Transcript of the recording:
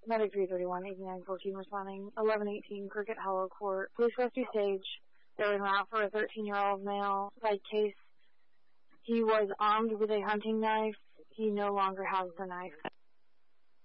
Medic 331, 8914 responding, 1118 Cricket Hollow Court. Police rescue stage. They're en route for a 13-year-old male. By case, he was armed with a hunting knife. He no longer has the knife.